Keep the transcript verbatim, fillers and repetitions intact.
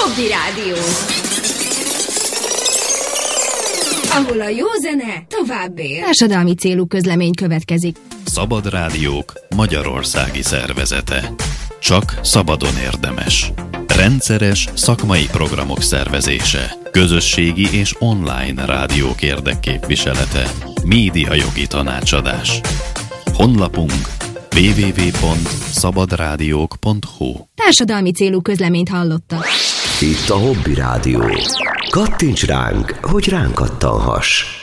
Hobby Rádió, ahol a jó zene tovább él. Társadalmi célú közlemény következik. Szabad Rádiók Magyarországi Szervezete. Csak szabadon érdemes. Rendszeres szakmai programok szervezése. Közösségi és online rádiók érdekképviselete. Médiajogi tanácsadás. Honlapunk double-u double-u double-u pont szabadrádiók pont hu. Társadalmi célú közleményt hallottak. Itt a Hobby Rádió. Kattints ránk, hogy ránk kattanhass.